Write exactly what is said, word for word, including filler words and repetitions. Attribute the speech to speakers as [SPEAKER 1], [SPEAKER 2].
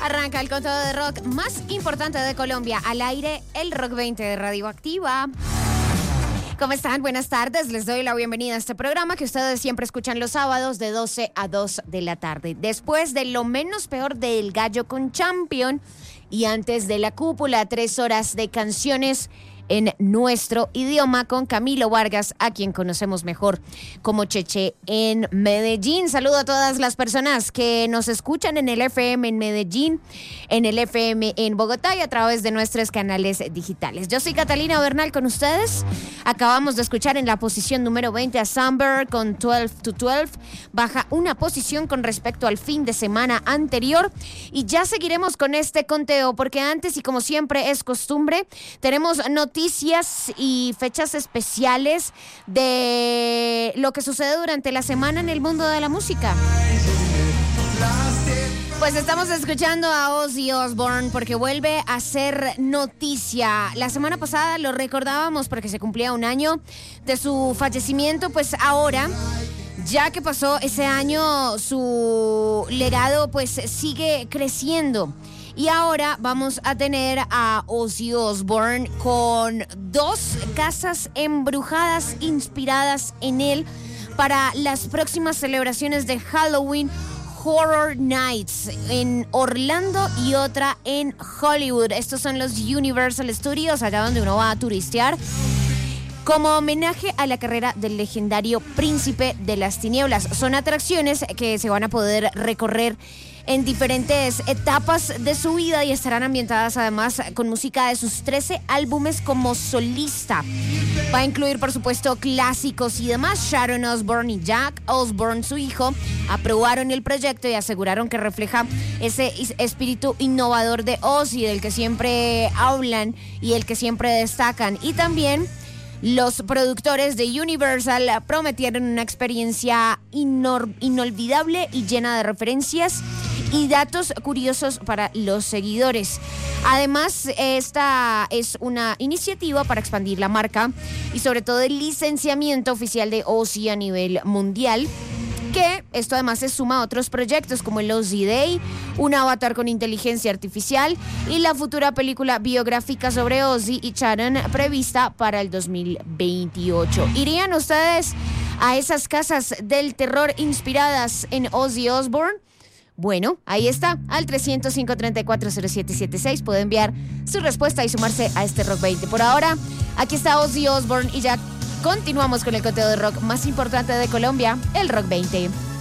[SPEAKER 1] Arranca el conteo de rock más importante de Colombia. Al aire, el Rock veinte de Radioactiva. ¿Cómo están? Buenas tardes. Les doy la bienvenida a este programa que ustedes siempre escuchan los sábados de doce a dos de la tarde. Después de lo menos peor del Gallo con Champion y antes de la cúpula, tres horas de canciones en nuestro idioma con Camilo Vargas, a quien conocemos mejor como Cheche en Medellín. Saludo a todas las personas que nos escuchan en el F M en Medellín, en el F M en Bogotá y a través de nuestros canales digitales. Yo soy Catalina Bernal con ustedes. Acabamos de escuchar en la posición número veinte a Samber con doce to doce. Baja una posición con respecto al fin de semana anterior y ya seguiremos con este conteo porque antes y como siempre es costumbre, tenemos noticias Noticias y fechas especiales de lo que sucede durante la semana en el mundo de la música. Pues estamos escuchando a Ozzy Osbourne porque vuelve a ser noticia. La semana pasada lo recordábamos porque se cumplía un año de su fallecimiento, pues ahora, ya que pasó ese año, su legado pues sigue creciendo. Y ahora vamos a tener a Ozzy Osbourne con dos casas embrujadas inspiradas en él para las próximas celebraciones de Halloween Horror Nights en Orlando y otra en Hollywood. Estos son los Universal Studios, allá donde uno va a turistear, como homenaje a la carrera del legendario Príncipe de las Tinieblas. Son atracciones que se van a poder recorrer en diferentes etapas de su vida y estarán ambientadas además con música de sus trece álbumes como solista. Va a incluir, por supuesto, clásicos y demás. Sharon Osbourne y Jack Osbourne, su hijo, aprobaron el proyecto y aseguraron que refleja ese espíritu innovador de Ozzy, del que siempre hablan y el que siempre destacan. Y también los productores de Universal prometieron una experiencia inor- inolvidable y llena de referencias y datos curiosos para los seguidores. Además, esta es una iniciativa para expandir la marca y sobre todo el licenciamiento oficial de Ozzy a nivel mundial, que esto además se suma a otros proyectos como el Ozzy Day, un avatar con inteligencia artificial y la futura película biográfica sobre Ozzy y Sharon prevista para el dos mil veintiocho. ¿Irían ustedes a esas casas del terror inspiradas en Ozzy Osbourne? Bueno, ahí está, al tres cero cinco, tres cuatro, cero siete siete seis puede enviar su respuesta y sumarse a este Rock veinte. Por ahora, aquí está Ozzy Osbourne y ya continuamos con el conteo de rock más importante de Colombia, el Rock veinte.